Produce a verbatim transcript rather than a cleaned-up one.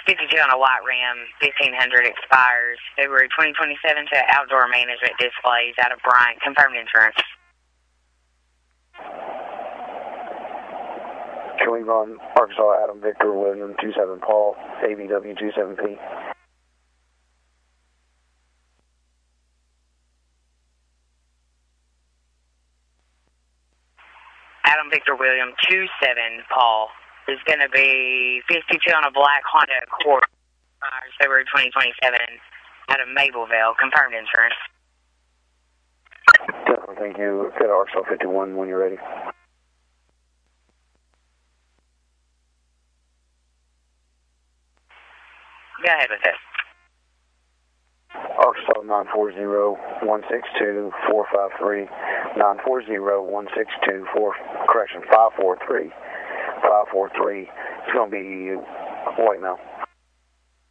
fifty-two on a white rim, fifteen hundred expires February twenty twenty-seven to Outdoor Management Displays out of Bryant. Confirmed insurance. Can we run Arkansas Adam Victor William two seven Paul, A V W two seven P? Adam Victor William two seven Paul is going to be fifty-two on a black Honda Accord. Expires February twenty twenty-seven out of Mableville. Confirmed insurance. Definitely, thank you. Get Arkansas fifty-one when you're ready. Go ahead with this. Arkansas nine four zero, one six two, four five three, nine four zero, one six two, four, correction, five four three, five four three. It's going to be white now.